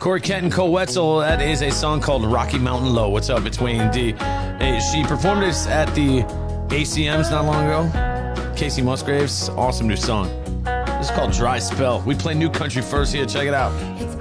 Corey Kent and Cole Wetzel, that is a song called Rocky Mountain Low. What's up? It's Wayne D. Hey, she performed this at the ACMs not long ago. Casey Musgraves, awesome new song. This is called Dry Spell. We play new country first here. Check it out.